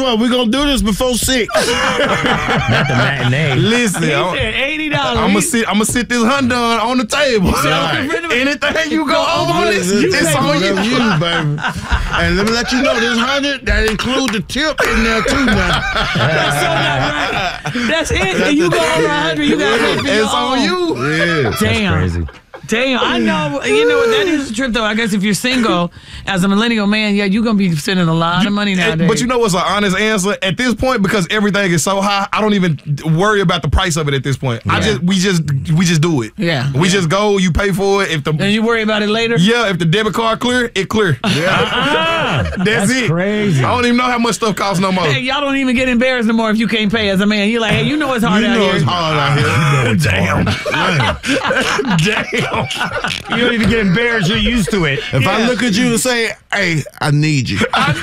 what? We're going to do this before 6. Not the matinee. Listen, He said $80. I'm gonna sit this $100 on the table. Right. Anything you go over this, it's on you. baby. And let me let you know, this 100, that includes the tip in there too now. That's so not right. That's it. And you go over 100, you got to pay for your It's on own. you. Yeah. Damn. Crazy. Damn, I know. You know what? That is a trip, though. I guess if you're single, as a millennial man, yeah, you're going to be spending a lot of money nowadays. But you know what's an honest answer? At this point, because everything is so high, I don't even worry about the price of it at this point. Yeah. We just do it. Yeah. We just go, you pay for it. If And you worry about it later? if the debit card clear, it clear. That's it. Crazy. I don't even know how much stuff costs no more. Hey, y'all don't even get embarrassed no more if you can't pay as a man. You're like, hey, you know it's hard You out know here. it's hard out here. Damn. You don't even get embarrassed. You're used to it. If I look at you and say, hey, I need you. I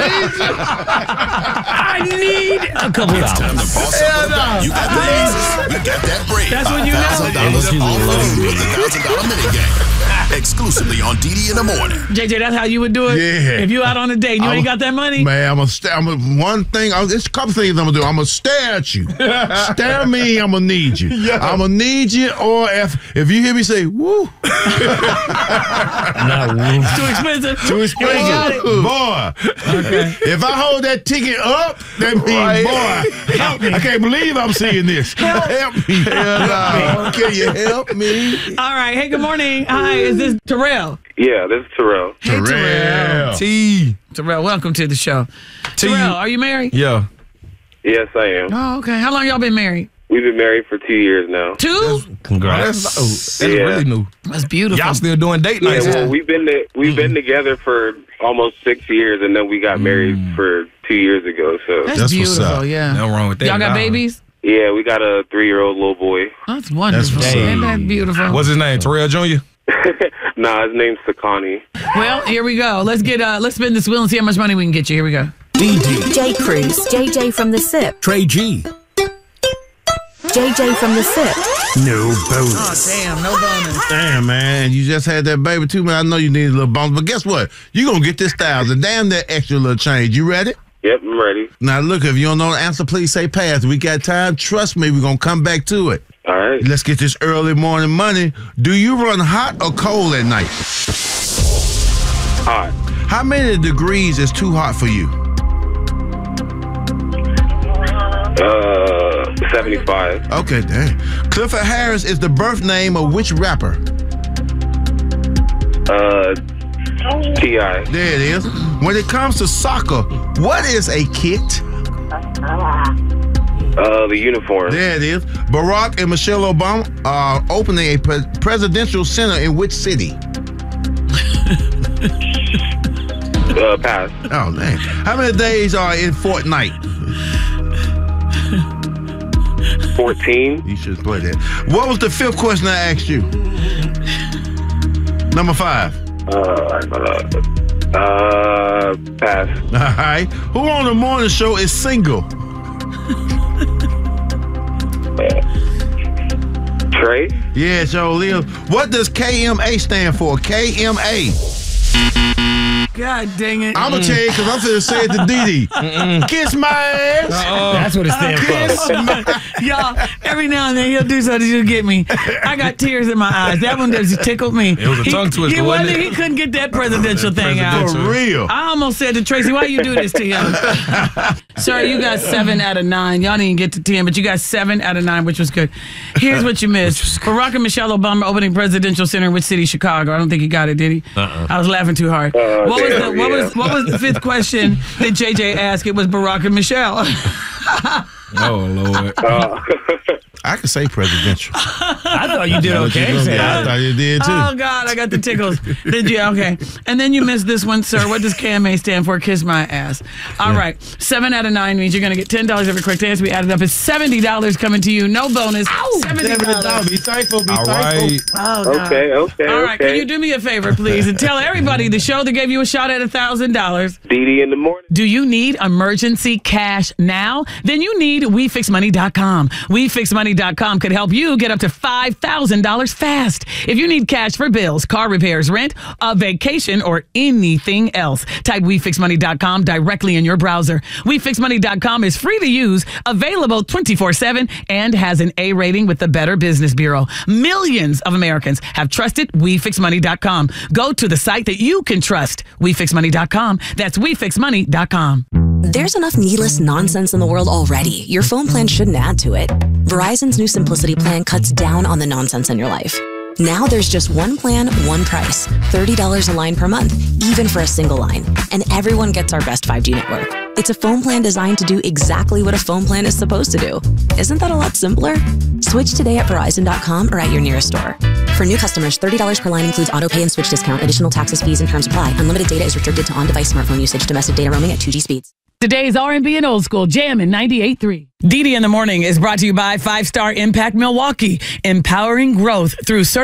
need a couple It's time to dollars. boss up with the bag. You got the aces. We got that bread. That's when you know. $1,000 off with the $1,000 minigame. Exclusively on DD in the morning. JJ, that's how you would do it? Yeah. If you out on a date and you ain't got that money? Man, there's a couple things I'm going to do. I'm going to stare at you. Stare at me, I'm going to need you. I'm going to need you, or if you hear me say, woo. Not woo. Too expensive? Too You ain't got it? Boy. Okay. If I hold that ticket up, that means, boy, Help me. I can't believe I'm seeing this. Help me. Can you help me? All right. Hey, good morning. Hi, is this Terrell? Yeah, this is Terrell. Hey, Terrell. T. Terrell, welcome to the show. Terrell, are you married? Yeah. Yes, I am. Oh, okay. How long y'all been married? We've been married for 2 years now. 2? Congrats. That's Yeah. really new. That's beautiful. Y'all still doing date Yeah, nights? well, we've been together for almost 6 years, and then we got married for 2 years ago. So That's That's what's beautiful, up. yeah. Nothing wrong with that. Y'all got Nah. babies? yeah, we got a 3-year-old little boy. Oh, that's wonderful. what's up. Ain't that beautiful? What's his name? Terrell Jr.? Nah, his name's Sakani. Well, here we go. Let's spin this wheel and see how much money we can get you. Here we go. DD, J. Cruz, JJ from the SIP, Trey G. JJ from the SIP. No Oh, bonus. damn. No bonus. Damn, man. You just had that baby too, man. I know you need a little bonus, but guess what? You're going to get this 1,000. Damn that extra little change. You ready? Yep, I'm ready. Now, look, if you don't know the answer, please say pass. We got time. Trust me, we're going to come back to it. All right. Let's get this early morning money. Do you run hot or cold at night? Hot. How many degrees is too hot for you? 75. Okay, dang. Clifford Harris is the birth name of which rapper? T.I. There it is. When it comes to soccer, what is a kit? The uniform. There it is. Barack and Michelle Obama are opening a presidential center in which city? Pass. Oh, man. How many days are in Fortnite? 14. You should play that. What was the fifth question I asked you? Number 5. Pass. All right. Who on the morning show is single? Trey. Yeah, so Leo. What does KMA stand for? KMA. God dang it. I'm going to tell you because I'm finna say it to Didi. Kiss my ass. That's what it stands for. Y'all, every now and then he'll do something to get me. I got tears in my eyes. That one just tickled me. It was a tongue twister, wasn't it? He couldn't get that presidential thing out. For real. I almost said to Tracy, why you do this to him? Sir, you got 7 out of 9. Y'all didn't get to 10, but you got 7 out of 9, which was good. Here's what you missed. Barack and Michelle Obama opening presidential center in which city? Chicago. I don't think he got it, did he? I was laughing too hard. What was the fifth question that JJ asked? It was Barack and Michelle. Oh, Lord. I can say presidential. I thought you did okay. I thought you did too. Oh, God, I got the tickles. Did you? Okay. And then you missed this one, sir. What does KMA stand for? Kiss my ass. All right. 7 out of 9 means you're going to get $10 every correct answer. We added up. It's $70 coming to you. No bonus. $70. Be thankful. Be All thankful. right. Oh, God. Okay. All right. Can you do me a favor, please, and tell everybody the show that gave you a shot at $1,000. DD in the morning. Do you need emergency cash now? Then you need WeFixMoney.com. WeFixMoney.com WeFixMoney.com could help you get up to $5,000 fast. If you need cash for bills, car repairs, rent, a vacation, or anything else, type WeFixMoney.com directly in your browser. WeFixMoney.com is free to use, available 24/7, and has an A rating with the Better Business Bureau. Millions of Americans have trusted WeFixMoney.com. Go to the site that you can trust. WeFixMoney.com. That's WeFixMoney.com. There's enough needless nonsense in the world already. Your phone plan shouldn't add to it. Verizon's new Simplicity plan cuts down on the nonsense in your life. Now there's just one plan, one price. $30 a line per month, even for a single line. And everyone gets our best 5G network. It's a phone plan designed to do exactly what a phone plan is supposed to do. Isn't that a lot simpler? Switch today at Verizon.com or at your nearest store. For new customers, $30 per line includes autopay and switch discount. Additional taxes, fees, and terms apply. Unlimited data is restricted to on-device smartphone usage. Domestic data roaming at 2G speeds. Today's R&B and Old School Jam in 98.3. DD in the Morning is brought to you by 5 Star Impact Milwaukee, empowering growth through